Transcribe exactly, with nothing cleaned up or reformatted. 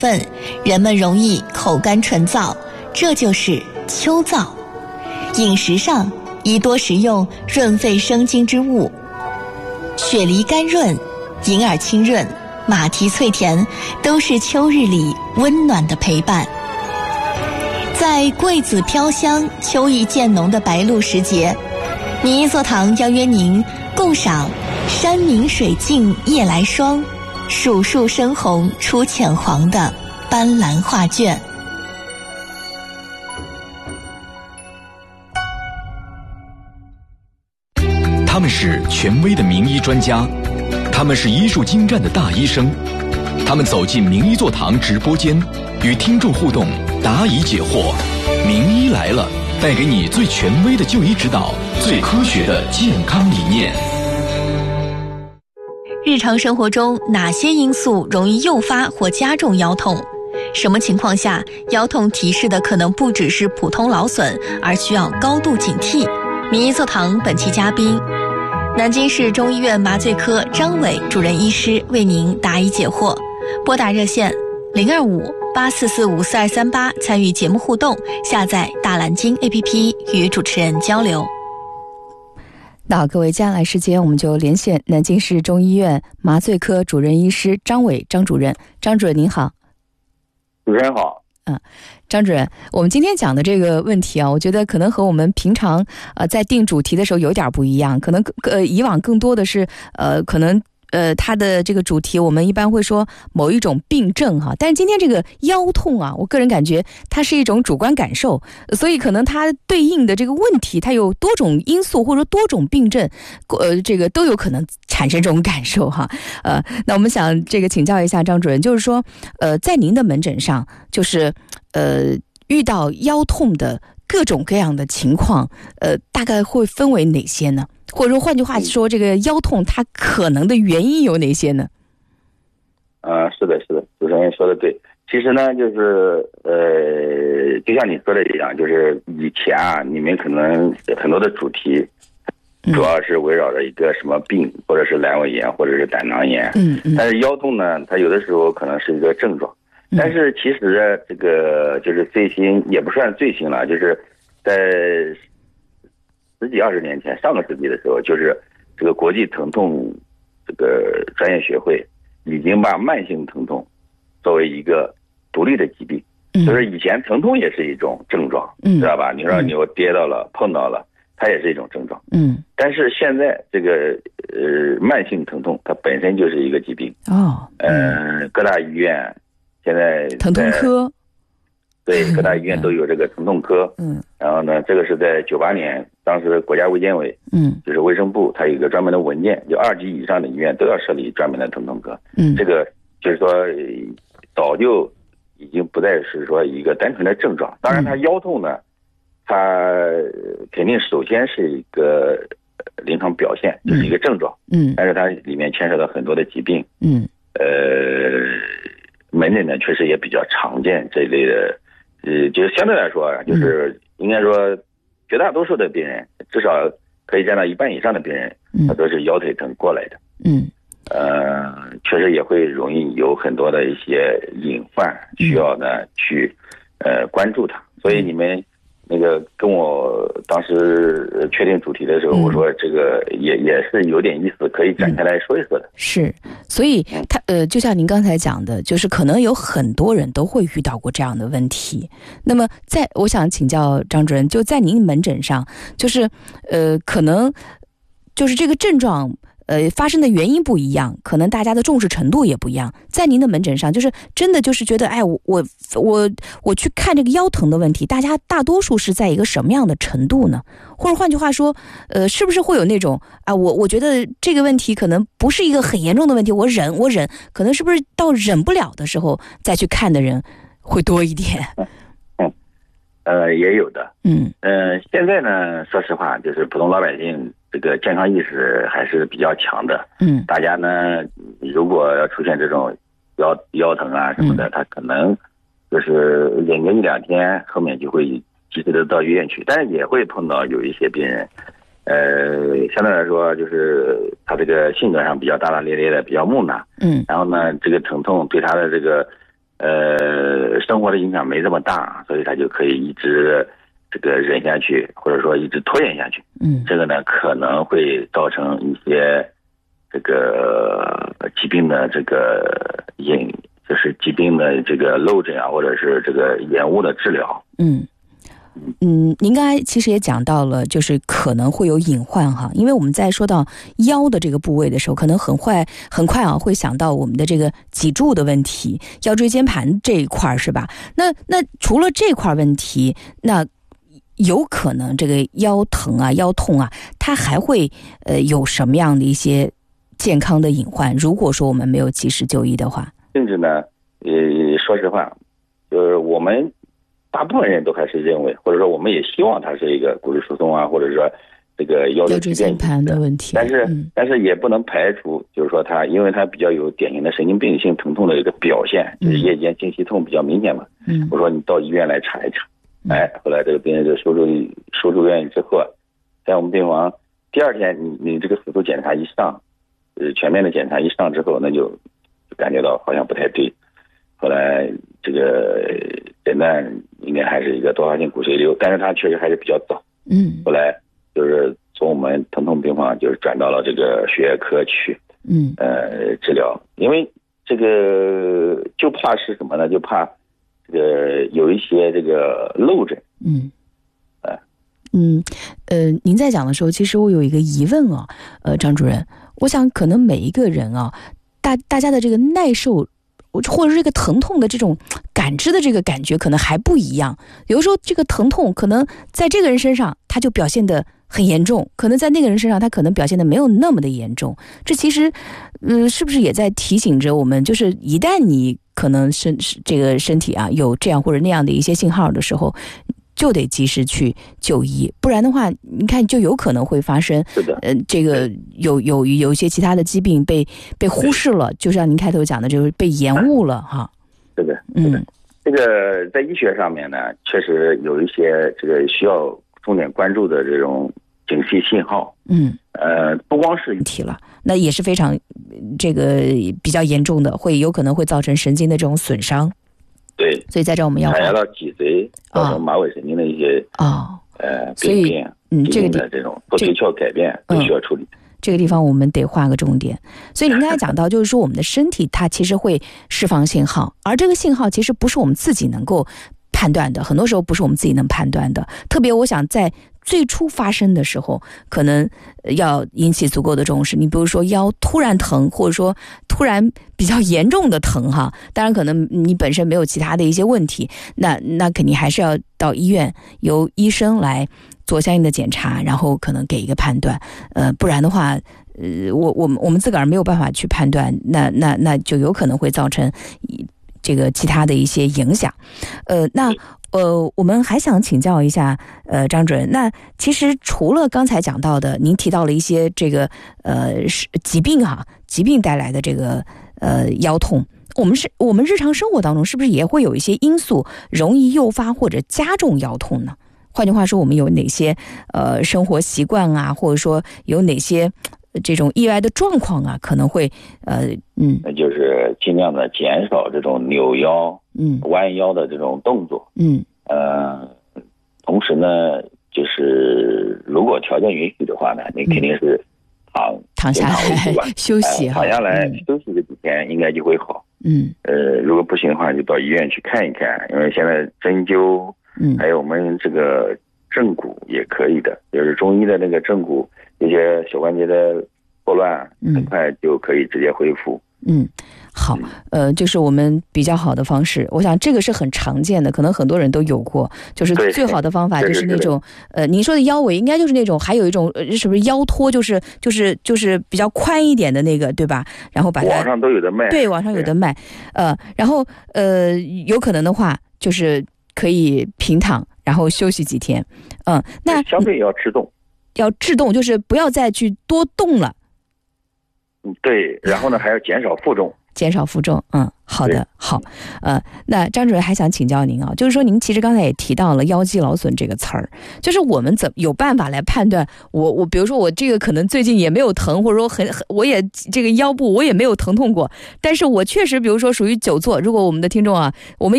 份，人们容易口干唇燥，这就是秋燥。饮食上宜多食用润肺生津之物，雪梨甘润，银耳清润，马蹄脆甜，都是秋日里温暖的陪伴。在桂子飘香、秋意渐浓的白露时节，明一座堂邀约您共赏山明水净夜来霜，数树深红出浅黄的斑斓画卷。 他们是权威的名医专家，他们是医术精湛的大医生，他们走进名医座堂直播间，与听众互动，答疑解惑。名医来了，带给你最权威的就医指导，最科学的健康理念。 日常生活中哪些因素容易诱发或加重腰痛？什么情况下腰痛提示的可能不只是普通劳损，而需要高度警惕？名医座堂本期嘉宾，南京市中医院麻醉科张伟主任医师为您答疑解惑。拨打热线零二五八四四五四二三八参与节目互动，下载大蓝鲸 A P P 与主持人交流。 那好，各位，接下来时间我们就连线南京市中医院麻醉科主任医师张伟张主任。张主任您好。 主持人好。 嗯，张主任，我们今天讲的这个问题啊，我觉得可能和我们平常呃在定主题的时候有点不一样，可能呃以往更多的是呃可能呃它的这个主题我们一般会说某一种病症哈，但是今天这个腰痛啊，我个人感觉它是一种主观感受，所以可能它对应的这个问题它有多种因素或者说多种病症，呃这个都有可能产生这种感受哈。呃那我们想这个请教一下张主任，就是说呃在您的门诊上，就是呃遇到腰痛的各种各样的情况，呃大概会分为哪些呢？或者说换句话说，这个腰痛它可能的原因有哪些呢？ 呃，是的，是的，主持人说的对。其实呢，就是呃，就像你说的一样，就是以前啊，你们可能很多的主题，主要是围绕着一个什么病，或者是阑尾炎，或者是胆囊炎。嗯嗯。但是腰痛呢，它有的时候可能是一个症状，但是其实这个就是最新，也不算最新了，就是在十几二十年前，上个世纪的时候，就是这个国际疼痛这个专业学会已经把慢性疼痛作为一个独立的疾病。嗯、就是以前疼痛也是一种症状，嗯、知道吧？你说你我跌到了、碰到了，它也是一种症状。嗯。但是现在这个呃慢性疼痛，它本身就是一个疾病。哦。嗯、呃，各大医院现在疼痛科。 对，各大医院都有这个疼痛科。嗯。然后呢，这个是在九八年，当时国家卫健委，嗯，就是卫生部，它有一个专门的文件，就二级以上的医院都要设立专门的疼痛科。嗯。这个就是说，早就已经不再是说一个单纯的症状。当然，它腰痛呢，它肯定首先是一个临床表现，就是一个症状。嗯。但是它里面牵扯到很多的疾病。嗯。呃，门诊呢确实也比较常见这一类的。呃，就是相对来说啊，就是应该说，绝大多数的病人，至少可以占到一半以上的病人，他都是腰腿疼过来的。嗯，呃，确实也会容易有很多的一些隐患，需要呢去呃关注它。所以你们那个跟我当时确定主题的时候，我说这个也也是有点意思，可以展开来说一说的。嗯、 是，所以他呃，就像您刚才讲的，就是可能有很多人都会遇到过这样的问题。那么在，我想请教张主任，就在您门诊上，就是呃，可能就是这个症状。呃，发生的原因不一样，可能大家的重视程度也不一样。在您的门诊上，就是真的就是觉得，哎，我我我我去看这个腰疼的问题，大家大多数是在一个什么样的程度呢？或者换句话说，呃，是不是会有那种啊，我我觉得这个问题可能不是一个很严重的问题，我忍我忍，可能是不是到忍不了的时候再去看的人会多一点？ 嗯，呃，也有的。嗯呃，现在呢，说实话，就是普通老百姓。这个健康意识还是比较强的，嗯，大家呢，如果要出现这种腰腰疼啊什么的，嗯、他可能就是忍个一两天，后面就会及时的到医院去，但是也会碰到有一些病人，呃，相对来说就是他这个性格上比较大大咧咧的，比较木讷，嗯，然后呢，这个疼痛对他的这个呃生活的影响没这么大，所以他就可以一直这个忍下去，或者说一直拖延下去。 嗯， 这个呢可能会造成一些这个疾病的这个引，就是疾病的这个漏诊啊，或者是这个延误的治疗。 嗯。嗯，您刚才其实也讲到了，就是可能会有隐患哈，因为我们在说到腰的这个部位的时候，可能很快很快啊会想到我们的这个脊柱的问题，腰椎间盘这一块是吧？那那除了这块问题，那有可能这个腰疼啊、腰痛啊，它还会呃有什么样的一些健康的隐患？如果说我们没有及时就医的话， 甚至呢，呃，说实话，就是我们。大部分人都还是认为，或者说我们也希望它是一个骨质疏松啊，或者说这个腰椎间盘的问题。 但是、 嗯、 但是也不能排除，就是说它因为它比较有典型的神经病性疼痛的一个表现，就是夜间经期痛比较明显嘛。嗯，我说你到医院来查一查。嗯、哎，后来这个病人就收住收住院之后，在我们病房第二天，你你这个辅助检查一上，呃，全面的检查一上之后，那就就感觉到好像不太对。后来这个诊断应该还是一个多发性骨髓瘤，但是它确实还是比较早。 嗯， 后来就是从我们疼痛病房就是转到了这个血液科去， 嗯， 呃，治疗。因为这个就怕是什么呢？就怕这个有一些这个漏诊。 嗯，呃，嗯，呃，您在讲的时候，其实我有一个疑问啊，呃，张主任，我想可能每一个人啊，大大家的这个耐受。或者是这个疼痛的这种感知的这个感觉可能还不一样，有的时候这个疼痛可能在这个人身上他就表现得很严重，可能在那个人身上他可能表现得没有那么的严重。这其实嗯、呃，是不是也在提醒着我们，就是一旦你可能身这个身体啊有这样或者那样的一些信号的时候，就得及时去就医，不然的话，你看就有可能会发生， 是的， 呃，这个有有有一些其他的疾病被被忽视了，就像您开头讲的，就是被延误了哈。 是的，嗯，这个在医学上面呢，确实有一些这个需要重点关注的这种警示信号。 嗯， 呃，不光是问题了，那也是非常这个比较严重的，会有可能会造成神经的这种损伤。 对， 所以在这我们要采压到脊髓，造成马尾神经的一些哦呃病变， 嗯，这个的这种不推敲改变都需要处理。 这个地方我们得画个重点。所以您刚才讲到，就是说我们的身体它其实会释放信号，而这个信号其实不是我们自己能够判断的，很多时候不是我们自己能判断的。特别我想在最初发生的时候，可能要引起足够的重视。你比如说腰突然疼，或者说突然比较严重的疼哈，当然可能你本身没有其他的一些问题，那那肯定还是要到医院由医生来做相应的检查，然后可能给一个判断。呃，不然的话，呃，我我们我们自个儿没有办法去判断，那那那就有可能会造成这个其他的一些影响。呃，那。呃，我们还想请教一下，呃，张主任，那其实除了刚才讲到的，您提到了一些这个呃疾病哈、啊，疾病带来的这个呃腰痛，我们是我们日常生活当中是不是也会有一些因素容易诱发或者加重腰痛呢？换句话说，我们有哪些呃生活习惯啊，或者说有哪些这种意外的状况啊，可能会呃嗯， 那就是尽量的减少这种扭腰、 嗯弯腰的这种动作， 嗯呃，同时呢，就是如果条件允许的话呢，你肯定是躺、 嗯、躺下来休息哈、 呃，躺下来休息个几天，应该就会好。 嗯， 呃，如果不行的话，就到医院去看一看，因为现在针灸， 嗯， 还有我们这个正骨也可以的，就是中医的那个正骨，一些小关节的错乱，很快就可以直接恢复。 嗯，好，呃，就是我们比较好的方式，我想这个是很常见的，可能很多人都有过，就是最好的方法就是那种，呃，您说的腰围应该就是那种，还有一种呃，是不是腰托，就是就是就是比较宽一点的那个，对吧？然后把它网上都有的卖， 对，网上有的卖，呃，然后呃，有可能的话就是可以平躺，然后休息几天，嗯、呃，那相对要制动， 要制动，就是不要再去多动了。 对，然后呢还要减少负重， 减少负重，嗯， 好的，好，呃，那张主任还想请教您啊，就是说您其实刚才也提到了腰肌劳损这个词儿，就是我们怎么有办法来判断我我比如说我这个可能最近也没有疼，或者说很很我也这个腰部我也没有疼痛过，但是我确实比如说属于久坐，如果我们的听众啊，我们